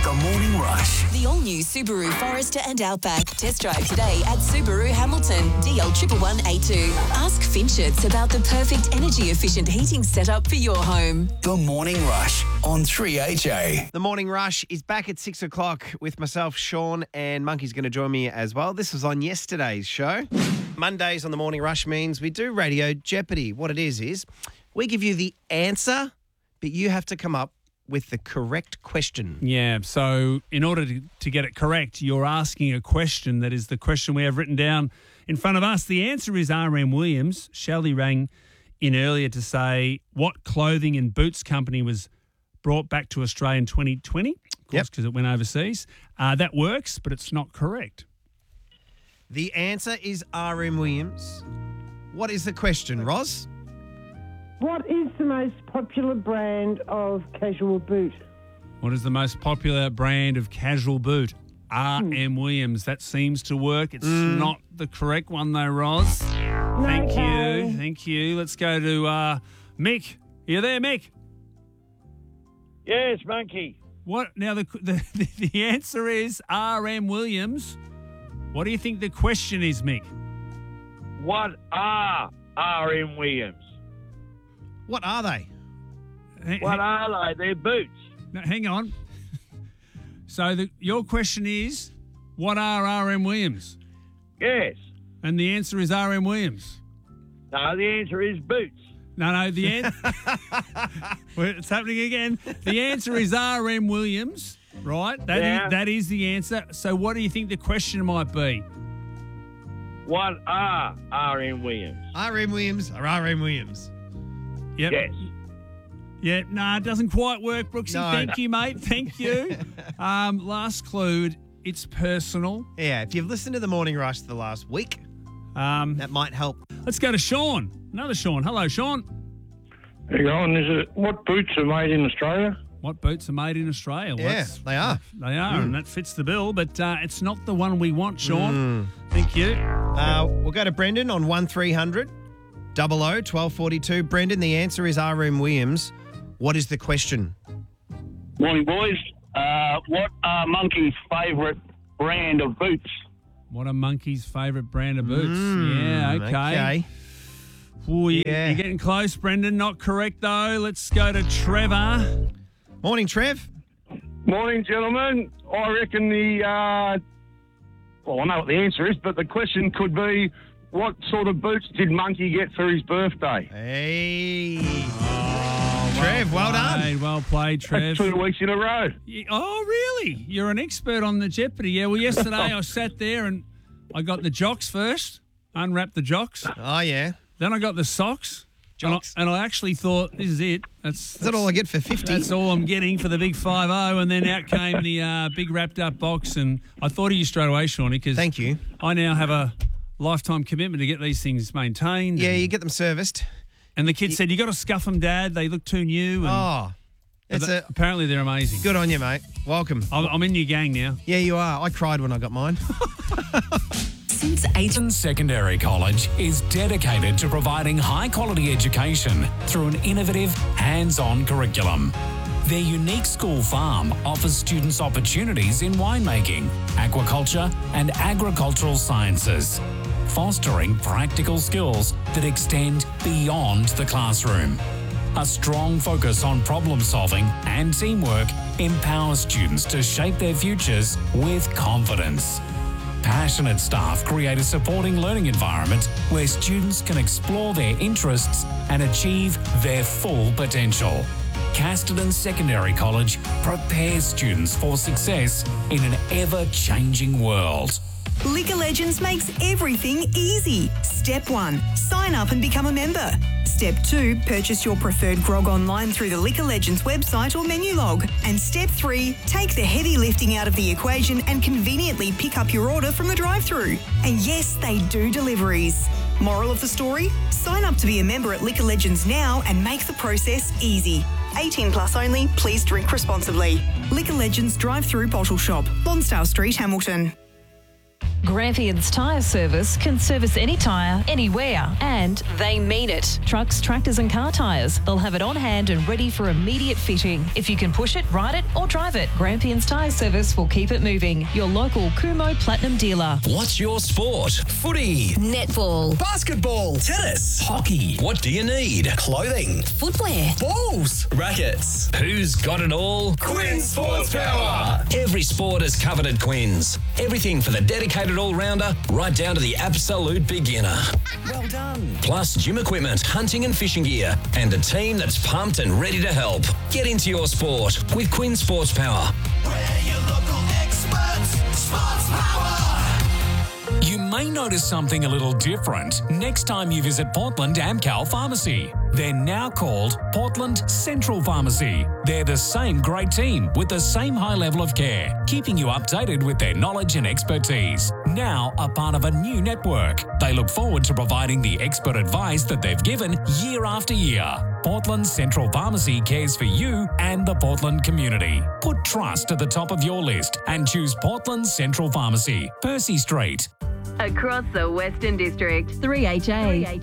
The Morning Rush. The all-new Subaru Forester and Outback. Test drive today at Subaru Hamilton, DL111A2. Ask Finchets about the perfect energy-efficient heating setup for your home. The Morning Rush on 3HA. The Morning Rush is back at 6 o'clock with myself, Sean, and Monkey's going to join me as well. This was on yesterday's show. Mondays on The Morning Rush means we do Radio Jeopardy. What it is we give you the answer, but you have to come up with the correct question. Yeah, so in order to get it correct, you're asking a question that is the question we have written down in front of us. The answer is R.M. Williams. Shelley rang in earlier to say what clothing and boots company was brought back to Australia in 2020, of course, because it went overseas. That works, but it's not correct. The answer is R.M. Williams. What is the question, Roz? What is the most popular brand of casual boot? What is the most popular brand of casual boot? R.M. Williams. That seems to work. It's not the correct one, though, Roz. Thank you. Let's go to Mick. Are you there, Mick? Yes, Monkey. What? Now, the answer is R.M. Williams. What do you think the question is, Mick? What are R.M. Williams? What are they? What are they? They're boots. No, hang on. So your question is, what are R.M. Williams? Yes. And the answer is R.M. Williams. No, the answer is boots. No, the answer... It's happening again. The answer is R.M. Williams, right? That is the answer. So what do you think the question might be? What are R.M. Williams? R.M. Williams or R.M. Williams? Yep. Yes. Yeah, it doesn't quite work, Brooksy. No. Thank you, mate. Thank you. Last clue, it's personal. Yeah, if you've listened to The Morning Rush the last week, that might help. Let's go to Sean. Another Sean. Hello, Sean. How you going? What boots are made in Australia? What boots are made in Australia? Well, Yeah, they are. They are, and that fits the bill, but it's not the one we want, Sean. Thank you. We'll go to Brendan on 1300 00 1242. Brendan, the answer is R.M. Williams. What is the question? Morning, boys. What are Monkey's favourite brand of boots? What are Monkey's favourite brand of boots? Yeah, okay. Ooh, you're getting close, Brendan. Not correct, though. Let's go to Trevor. Morning, Trev. Morning, gentlemen. I reckon I know what the answer is, but the question could be, what sort of boots did Monkey get for his birthday? Hey. Trev, well done. Well played, Trev. That's 2 weeks in a row. Oh, really? You're an expert on the Jeopardy. Yeah, well, yesterday I sat there and I got the jocks first, unwrapped the jocks. Oh, yeah. Then I got the socks. Jocks. And I actually thought, this is it. Is that all I get for 50? That's all I'm getting for the big 5-0. And then out came the big wrapped up box. And I thought of you straight away, Shawnee, because Thank you. I now have a lifetime commitment to get these things maintained. Yeah, you get them serviced. And the kid said, you got to scuff them, Dad. They look too new. And apparently they're amazing. Good on you, mate. Welcome. I'm in your gang now. Yeah, you are. I cried when I got mine. Since Ayton Secondary College is dedicated to providing high-quality education through an innovative, hands-on curriculum. Their unique school farm offers students opportunities in winemaking, aquaculture, and agricultural sciences, fostering practical skills that extend beyond the classroom. A strong focus on problem-solving and teamwork empowers students to shape their futures with confidence. Passionate staff create a supporting learning environment where students can explore their interests and achieve their full potential. Casterton Secondary College prepares students for success in an ever-changing world. Liquor Legends makes everything easy. Step 1, sign up and become a member. Step 2, purchase your preferred grog online through the Liquor Legends website or menu log. And Step 3, take the heavy lifting out of the equation and conveniently pick up your order from the drive-thru. And yes, they do deliveries. Moral of the story? Sign up to be a member at Liquor Legends now and make the process easy. 18 plus only, please drink responsibly. Liquor Legends drive-thru bottle shop, Lonsdale Street, Hamilton. Grampians Tyre Service can service any tyre, anywhere, and they mean it. Trucks, tractors and car tyres. They'll have it on hand and ready for immediate fitting. If you can push it, ride it or drive it, Grampians Tyre Service will keep it moving. Your local Kumo Platinum dealer. What's your sport? Footy, Netball, basketball, tennis, hockey. What do you need? Clothing, footwear, balls, rackets. Who's got it all? Quinn Sports Power. Every sport is covered at Quinn's. Everything for the dedicated all-rounder, right down to the absolute beginner. Well done. Plus gym equipment, hunting and fishing gear, and a team that's pumped and ready to help. Get into your sport with Quinn Sports Power. We're your local experts, Sports Power. You may notice something a little different next time you visit Portland Amcal Pharmacy. They're now called Portland Central Pharmacy. They're the same great team with the same high level of care, keeping you updated with their knowledge and expertise. Now a part of a new network. They look forward to providing the expert advice that they've given year after year. Portland Central Pharmacy cares for you and the Portland community. Put trust at the top of your list and choose Portland Central Pharmacy, Percy Street. across the Western District. 3HA.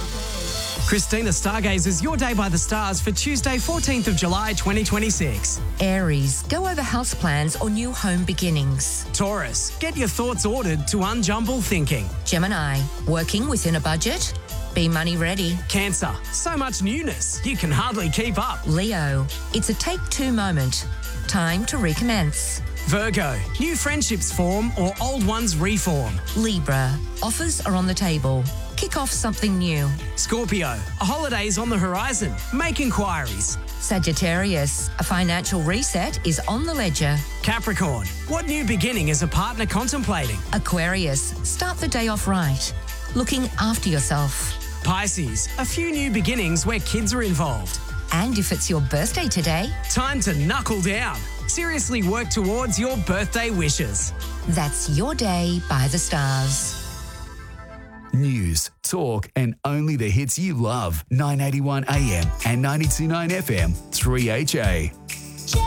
Christina Stargazers, your day by the stars for Tuesday, 14th of July, 2026. Aries, go over house plans or new home beginnings. Taurus, get your thoughts ordered to unjumble thinking. Gemini, working within a budget. Be money ready. Cancer, so much newness, you can hardly keep up. Leo, it's a take-two moment. Time to recommence. Virgo, new friendships form or old ones reform. Libra, offers are on the table. Kick off something new. Scorpio, a holiday's on the horizon. Make inquiries. Sagittarius, a financial reset is on the ledger. Capricorn, what new beginning is a partner contemplating? Aquarius, start the day off right. Looking after yourself. Pisces, a few new beginnings where kids are involved. And if it's your birthday today, time to knuckle down. Seriously work towards your birthday wishes. That's your day by the stars. News, talk, and only the hits you love. 981 AM and 92.9 FM, 3HA.